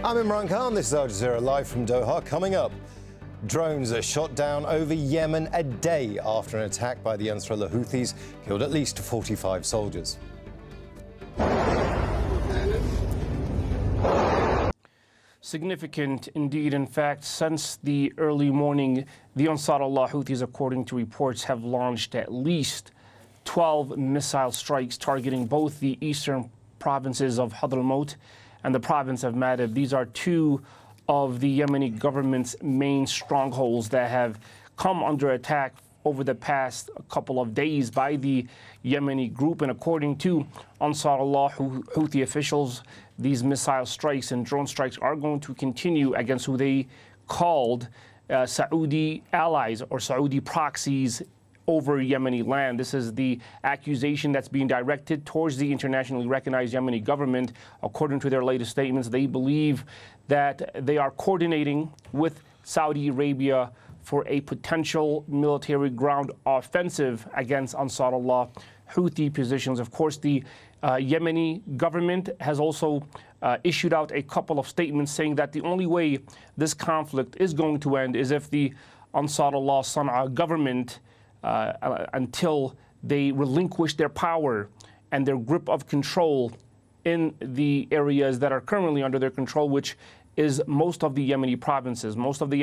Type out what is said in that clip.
I'm Imran Khan. This is Al Jazeera live from Doha. Coming up, drones are shot down over Yemen a day after an attack by the Ansarullah Houthis killed at least 45 soldiers. Significant indeed. In fact, since the early morning, the Ansarullah Houthis, according to reports, have launched at least 12 missile strikes targeting both the eastern provinces of Hadramaut and the province of Ma'rib. These are two of the Yemeni government's main strongholds that have come under attack over the past couple of days by the Yemeni group. And according to Ansarullah Houthi officials, these missile strikes and drone strikes are going to continue against who they called Saudi allies or Saudi proxies over Yemeni land. This is the accusation that's being directed towards the internationally recognized Yemeni government. According to their latest statements, they believe that they are coordinating with Saudi Arabia for a potential military ground offensive against Ansarullah Houthi positions. Of course, the Yemeni government has also issued out a couple of statements saying that the only way this conflict is going to end is if the Ansarullah Sana'a government, until they relinquish their power and their grip of control in the areas that are currently under their control, which is most of the Yemeni provinces. Most of the